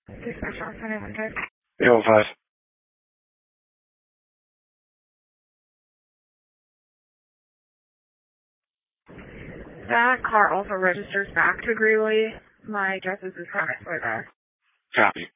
Dispatch off 700. 805. That car also registers back to Greeley. My address is right there. Copy.